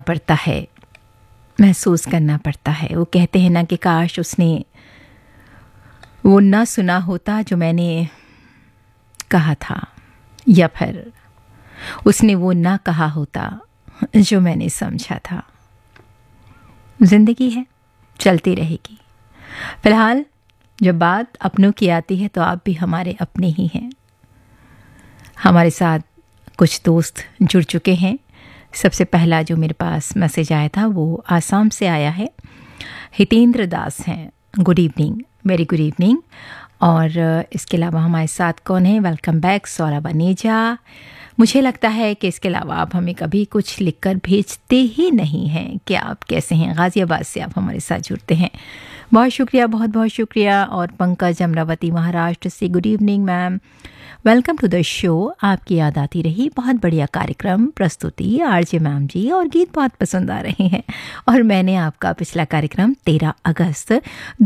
पड़ता है, महसूस करना पड़ता है। वो कहते हैं ना कि काश उसने वो ना सुना होता जो मैंने कहा था, या फिर उसने वो ना कहा होता जो मैंने समझा था। जिंदगी है, चलती रहेगी। फिलहाल जब बात अपनों की आती है तो आप भी हमारे अपने ही हैं। हमारे साथ कुछ दोस्त जुड़ चुके हैं। सबसे पहला जो मेरे पास मैसेज आया था वो आसाम से आया है। हितेंद्र दास हैं। Good evening, very good evening. और इसके अलावा हमारे साथ कौन है? Welcome back Saurabh Aneja. मुझे लगता है कि इसके अलावा आप हमें कभी कुछ लिखकर भेजते ही नहीं हैं कि आप कैसे हैं। गाज़ियाबाद से आप हमारे साथ जुड़ते हैं, बहुत शुक्रिया, बहुत बहुत शुक्रिया। और पंकज अमरावती महाराष्ट्र से, good evening ma'am, welcome to the show. आपकी याद आती रही, बहुत बढ़िया कार्यक्रम प्रस्तुति आरजे मैम जी, और गीत बहुत पसंद आ रहे हैं। और मैंने आपका पिछला कार्यक्रम 13 अगस्त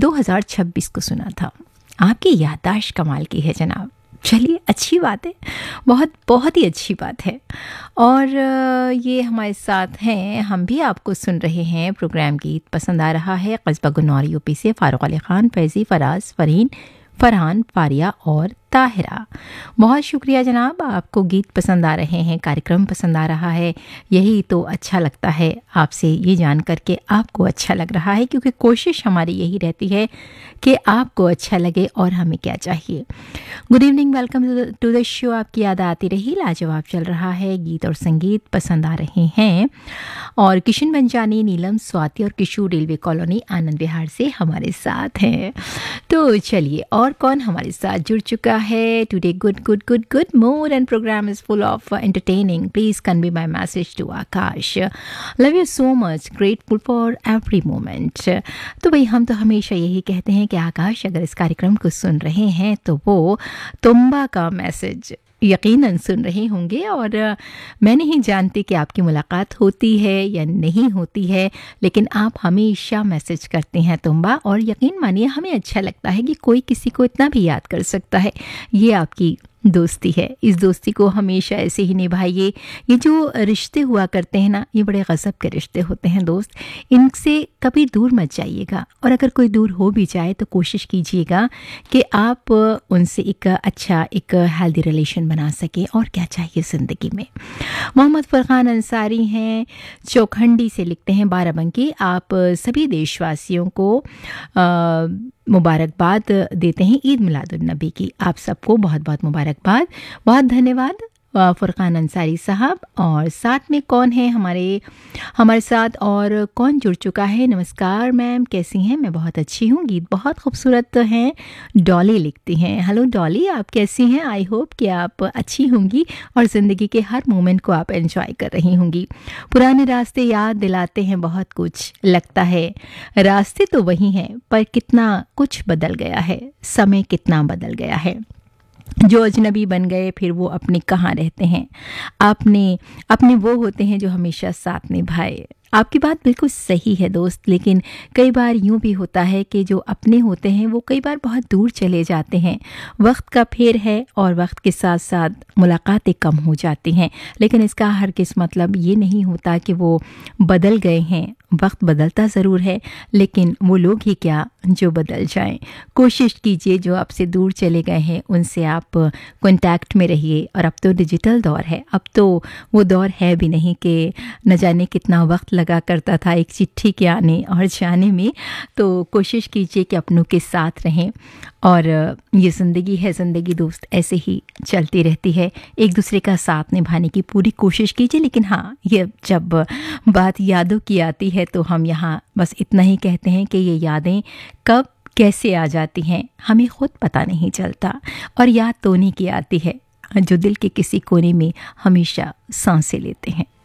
2026 को सुना था। आपकी याददाश्त कमाल की है जनाब। चलिए, अच्छी बात है, बहुत बहुत ही अच्छी बात है। और ये हमारे साथ हैं, हम भी आपको सुन रहे हैं। प्रोग्राम गीत पसंद आ रहा है। कस्बा गुन्नौर यूपी से फारूक अली खान, फैज़ी, फराज, फरहीन, फरहान, फारिया और ताहिरा, बहुत शुक्रिया जनाब। आपको गीत पसंद आ रहे हैं, कार्यक्रम पसंद आ रहा है, यही तो अच्छा लगता है। आपसे ये जान करके आपको अच्छा लग रहा है, क्योंकि कोशिश हमारी यही रहती है कि आपको अच्छा लगे, और हमें क्या चाहिए। Good evening, welcome to the show. आपकी याद आती रही, लाजवाब चल रहा है, गीत और संगीत पसंद आ रहे हैं। और किशन बंजानी, नीलम, स्वाति और किशोर रेलवे कॉलोनी आनंद विहार से हमारे साथ हैं। तो चलिए, और कौन हमारे साथ जुड़ चुका है? Today good mood and programme is full of entertaining. Please convey my message to Akash. Love you so much, grateful for every moment. तो भाई, हम तो हमेशा यही कहते हैं कि आकाश अगर इस कार्यक्रम को सुन रहे हैं तो वो तुम्बा का मैसेज यकीनन सुन रहे होंगे। और मैं नहीं जानती कि आपकी मुलाकात होती है या नहीं होती है, लेकिन आप हमेशा मैसेज करते हैं तुम्बा। और यकीन मानिए, हमें अच्छा लगता है कि कोई किसी को इतना भी याद कर सकता है। ये आपकी दोस्ती है, इस दोस्ती को हमेशा ऐसे ही निभाइए। ये जो रिश्ते हुआ करते हैं ना, ये बड़े गज़ब के रिश्ते होते हैं दोस्त, इनसे कभी दूर मत जाइएगा। और अगर कोई दूर हो भी जाए तो कोशिश कीजिएगा कि आप उनसे एक अच्छा, एक हेल्दी रिलेशन बना सके। और क्या चाहिए ज़िंदगी में। मोहम्मद फरहान अंसारी हैं, चौखंडी से लिखते हैं, बाराबंकी। आप सभी देशवासियों को मुबारकबाद देते हैं ईद मिलादुन्नबी की। आप सबको बहुत बहुत मुबारकबाद, बहुत धन्यवाद फुरकान अंसारी साहब। और साथ में कौन है हमारे साथ, और कौन जुड़ चुका है? नमस्कार मैम, कैसी हैं? मैं बहुत अच्छी हूँ, गीत बहुत खूबसूरत हैं। डॉली लिखती हैं। हेलो डॉली, आप कैसी हैं? आई होप कि आप अच्छी होंगी और ज़िंदगी के हर मोमेंट को आप एंजॉय कर रही होंगी। पुराने रास्ते याद दिलाते हैं बहुत कुछ, लगता है रास्ते तो वही हैं, पर कितना कुछ बदल गया है, समय कितना बदल गया है। जो अजनबी बन गए फिर वो अपने कहाँ रहते हैं। अपने वो होते हैं जो हमेशा साथ निभाए। आपकी बात बिल्कुल सही है दोस्त, लेकिन कई बार यूं भी होता है कि जो अपने होते हैं वो कई बार बहुत दूर चले जाते हैं। वक्त का फेर है और वक्त के साथ साथ मुलाकातें कम हो जाती हैं, लेकिन इसका हरगिज़ मतलब ये नहीं होता कि वो बदल गए हैं। वक्त बदलता ज़रूर है, लेकिन वो लोग ही क्या जो बदल जाएं। कोशिश कीजिए जो आपसे दूर चले गए हैं उनसे आप कांटेक्ट में रहिए। और अब तो डिजिटल दौर है, अब तो वो दौर है भी नहीं कि न जाने कितना वक्त लगा करता था एक चिट्ठी के आने और जाने में। तो कोशिश कीजिए कि अपनों के साथ रहें। और ये ज़िंदगी है, ज़िंदगी दोस्त ऐसे ही चलती रहती है। एक दूसरे का साथ निभाने की पूरी कोशिश कीजिए। लेकिन हाँ, ये जब बात यादों की आती है तो हम यहाँ बस इतना ही कहते हैं कि ये यादें कब कैसे आ जाती हैं हमें खुद पता नहीं चलता। और याद तो उन्हीं की आती है जो दिल के किसी कोने में हमेशा सांसें लेते हैं।